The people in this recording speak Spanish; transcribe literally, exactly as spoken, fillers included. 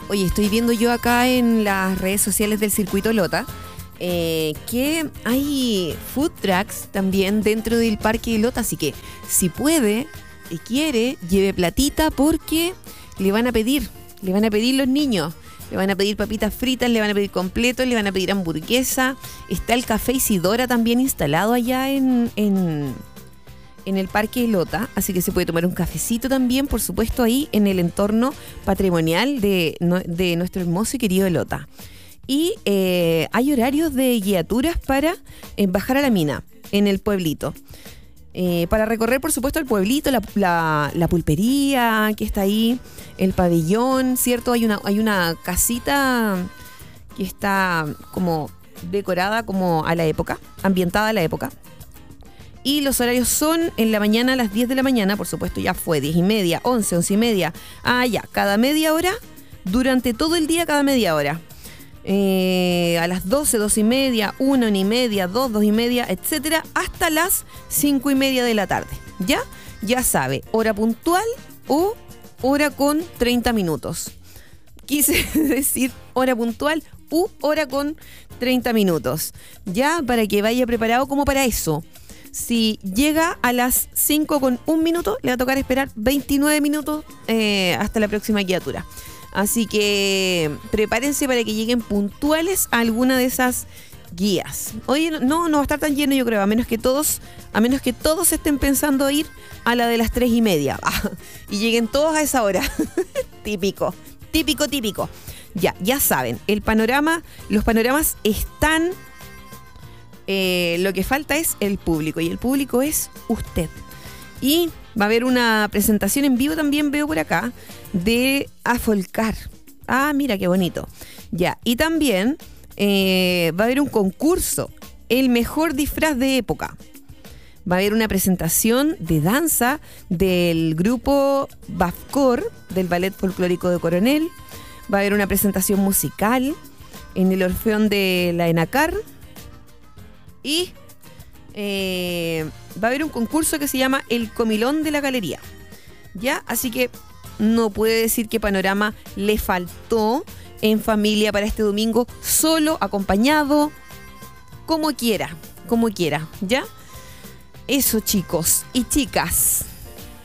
Oye, estoy viendo yo acá en las redes sociales del Circuito Lota eh, que hay food trucks también dentro del Parque Lota, así que si puede y quiere, lleve platita porque le van a pedir, le van a pedir los niños. Le van a pedir papitas fritas, le van a pedir completos, le van a pedir hamburguesa. Está el Café Isidora también instalado allá en, en, en el Parque Lota, así que se puede tomar un cafecito también, por supuesto, ahí en el entorno patrimonial de, de nuestro hermoso y querido Lota. Y eh, hay horarios de guiaturas para eh, bajar a la mina en el pueblito. Eh, para recorrer, por supuesto, el pueblito, la, la, la pulpería que está ahí, el pabellón, ¿cierto? Hay una, hay una casita que está como decorada como a la época, ambientada a la época. Y los horarios son en la mañana a las diez de la mañana, por supuesto ya fue, diez y media, once, once y media. Ah, ya, cada media hora, durante todo el día cada media hora. Eh, a las doce, doce y media, una, una y media, dos, dos y media, etcétera, hasta las cinco y media de la tarde. ¿Ya? Ya sabe, hora puntual o hora con treinta minutos. Quise decir hora puntual u hora con treinta minutos. Ya, para que vaya preparado como para eso. Si llega a las cinco con un minuto, le va a tocar esperar veintinueve minutos eh, hasta la próxima guiatura. Así que prepárense para que lleguen puntuales a alguna de esas guías. Oye, no, no va a estar tan lleno, yo creo, a menos que todos, a menos que todos estén pensando ir a la de las tres y media. Y lleguen todos a esa hora. Típico, típico, típico. Ya, ya saben, el panorama, los panoramas están. Eh, lo que falta es el público, y el público es usted. Y va a haber una presentación en vivo también, veo por acá, de Afolcar. Ah, mira qué bonito. Ya, y también eh, va a haber un concurso, el mejor disfraz de época. Va a haber una presentación de danza del grupo Bafcor, del Ballet Folclórico de Coronel. Va a haber una presentación musical en el Orfeón de la ENACAR. Y eh, va a haber un concurso que se llama El Comilón de la Galería. ¿Ya? Así que no puede decir qué panorama le faltó en familia para este domingo, solo, acompañado, como quiera, como quiera, ¿ya? Eso, chicos y chicas.